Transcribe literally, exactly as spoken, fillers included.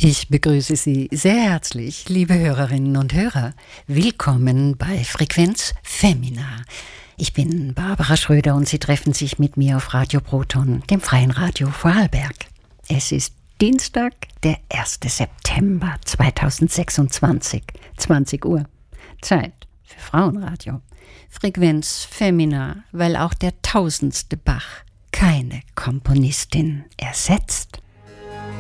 Ich begrüße Sie sehr herzlich, liebe Hörerinnen und Hörer. Willkommen bei Frequenz Femina. Ich bin Barbara Schröder und Sie treffen sich mit mir auf Radio Proton, dem freien Radio Vorarlberg. Es ist Dienstag, der erste September zweitausendsechsundzwanzig, zwanzig Uhr. Zeit für Frauenradio. Frequenz Femina, weil auch der tausendste Bach keine Komponistin ersetzt.